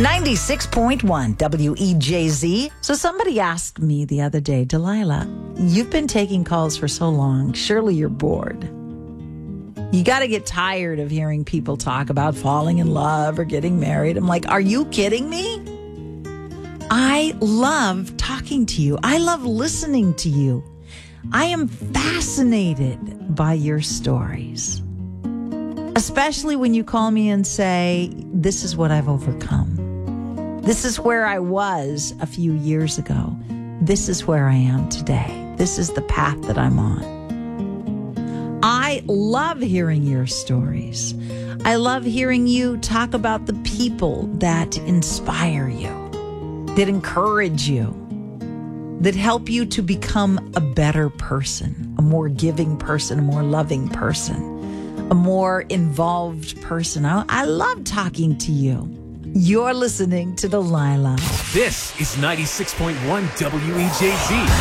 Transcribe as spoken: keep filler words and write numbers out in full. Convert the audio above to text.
ninety-six point one W E J Z. So somebody asked me the other day, Delilah, you've been taking calls for so long. Surely you're bored. You got to get tired of hearing people talk about falling in love or getting married. I'm like, are you kidding me? I love talking to you. I love listening to you. I am fascinated by your stories. Especially when you call me and say, this is what I've overcome. This is where I was a few years ago. This is where I am today. This is the path that I'm on. I love hearing your stories. I love hearing you talk about the people that inspire you, that encourage you, that help you to become a better person, a more giving person, a more loving person, a more involved person. I, I love talking to you. You're listening to Delilah. This is ninety-six point one W E J Z.